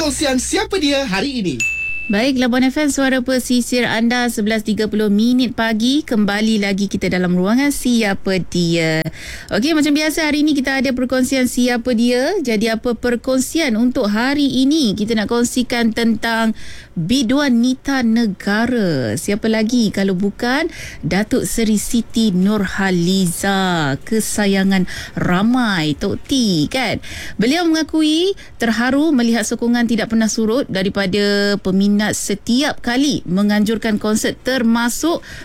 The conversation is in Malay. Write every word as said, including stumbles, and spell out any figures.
Perkongsian Siapa Dia hari ini. Baik, Labuan F M, suara pesisir anda, sebelas tiga puluh minit pagi. Kembali lagi kita dalam ruangan Siapa Dia. Okey, macam biasa hari ini kita ada perkongsian Siapa Dia. Jadi apa perkongsian untuk hari ini? Kita nak kongsikan tentang biduan Nita Negara. Siapa lagi kalau bukan Datuk Seri Siti Nurhaliza, kesayangan ramai, Tok T kan. Beliau mengakui terharu melihat sokongan tidak pernah surut daripada peminat setiap kali menganjurkan konsert, termasuk